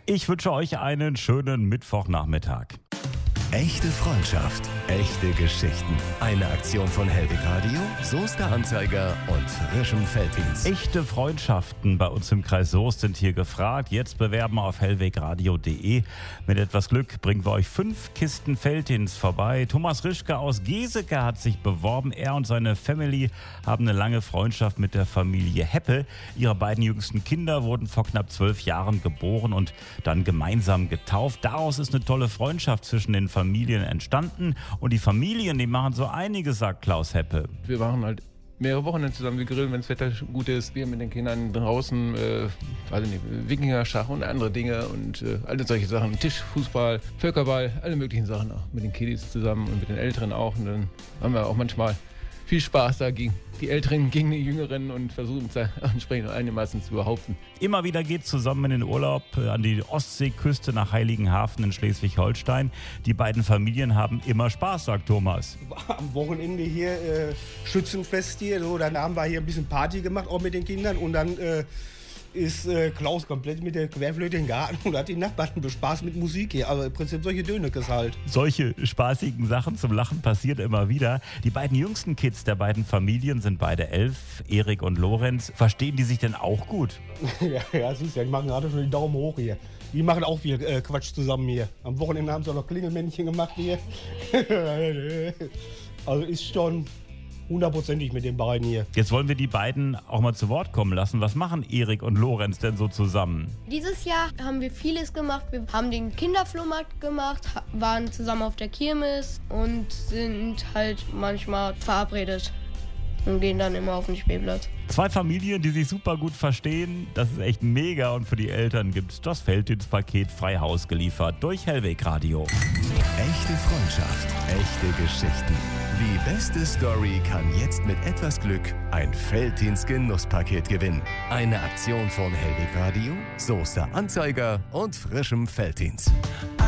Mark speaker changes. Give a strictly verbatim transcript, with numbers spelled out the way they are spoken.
Speaker 1: Ich wünsche euch einen schönen Mittwochnachmittag.
Speaker 2: Echte Freundschaft, echte Geschichten. Eine Aktion von Hellwig Radio, Soester Anzeiger und frischem Felddienst.
Speaker 1: Echte Freundschaften bei uns im Kreis Soest sind hier gefragt. Jetzt bewerben auf hellwegradio punkt de. Mit etwas Glück bringen wir euch fünf Kisten Felddienst vorbei. Thomas Rischke aus Geseke hat sich beworben. Er und seine Family haben eine lange Freundschaft mit der Familie Heppe. Ihre beiden jüngsten Kinder wurden vor knapp zwölf Jahren geboren und dann gemeinsam getauft. Daraus ist eine tolle Freundschaft zwischen den Familien entstanden. Und die Familien, die machen so einiges, sagt Klaus Heppe.
Speaker 3: Wir machen halt mehrere Wochen zusammen. Wir grillen, wenn das Wetter gut ist. Wir mit den Kindern draußen, äh, weiß ich nicht, Wikingerschach und andere Dinge und äh, alle solche Sachen. Tisch, Fußball, Völkerball, alle möglichen Sachen auch. Mit den Kiddies zusammen und mit den Älteren auch. Und dann haben wir auch manchmal viel Spaß da gegen die Älteren, gegen die Jüngeren und versuchen es da entsprechend einigermaßen zu behaupten.
Speaker 1: Immer wieder geht es zusammen in den Urlaub an die Ostseeküste nach Heiligenhafen in Schleswig-Holstein. Die beiden Familien haben immer Spaß, sagt Thomas.
Speaker 4: Am Wochenende hier äh, Schützenfest hier, so, dann haben wir hier ein bisschen Party gemacht, auch mit den Kindern und dann äh, ist äh, Klaus komplett mit der Querflöte im Garten und hat die Nachbarn bespaßt mit Musik hier. Also im Prinzip solche Dönekes halt.
Speaker 1: Solche spaßigen Sachen zum Lachen passiert immer wieder. Die beiden jüngsten Kids der beiden Familien sind beide elf, Erik und Lorenz. Verstehen die sich denn auch gut?
Speaker 4: ja, ja, siehst du, die machen gerade schon die Daumen hoch hier. Die machen auch viel äh, Quatsch zusammen hier. Am Wochenende haben sie auch noch Klingelmännchen gemacht hier. Also ist schon hundertprozentig mit den beiden hier.
Speaker 1: Jetzt wollen wir die beiden auch mal zu Wort kommen lassen. Was machen Erik und Lorenz denn so zusammen?
Speaker 5: Dieses Jahr haben wir vieles gemacht. Wir haben den Kinderflohmarkt gemacht, waren zusammen auf der Kirmes und sind halt manchmal verabredet und gehen dann immer auf den Spielplatz.
Speaker 1: Zwei Familien, die sich super gut verstehen. Das ist echt mega. Und für die Eltern gibt es das Felddienstpaket frei Haus geliefert durch Hellwig Radio.
Speaker 2: Echte Freundschaft, echte Geschichten. Die beste Story kann jetzt mit etwas Glück ein Felddienst-Genusspaket gewinnen. Eine Aktion von Hellwig Radio, Soester Anzeiger und frischem Felddienst.